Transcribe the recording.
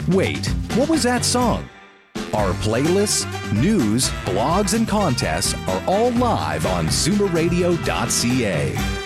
Wait, what was that song? Our playlists, news, blogs, and contests are all live on ZoomerRadio.ca.